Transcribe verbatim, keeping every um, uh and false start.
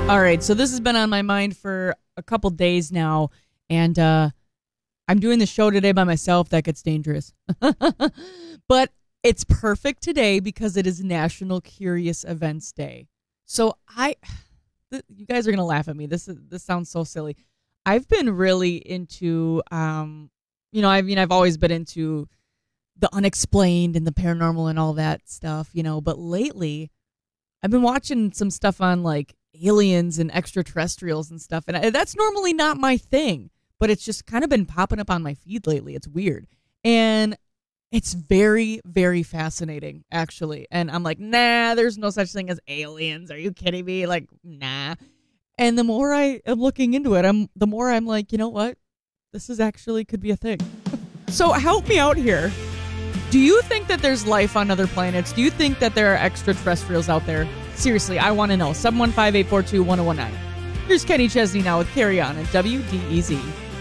All right, so this has been on my mind for a couple days now, and uh, I'm doing the show today by myself. That gets dangerous. But it's perfect today because it is National Curious Events Day. So I, th- you guys are going to laugh at me. This is, this sounds so silly. I've been really into, um, you know, I mean, I've always been into the unexplained and the paranormal and all that stuff, you know, but lately I've been watching some stuff on like aliens and extraterrestrials and stuff. And I, that's normally not my thing, but it's just kind of been popping up on my feed lately. It's weird. And it's very, very fascinating, actually. And I'm like, nah, there's no such thing as aliens. Are you kidding me? Like, nah. And the more I am looking into it, I'm the more I'm like, you know what? This is actually could be a thing. So help me out here. Do you think that there's life on other planets? Do you think that there are extraterrestrials out there? Seriously, I want to know. seven one five, eight four two, one oh one nine. Here's Kenny Chesney now with Carry On at W D E Z.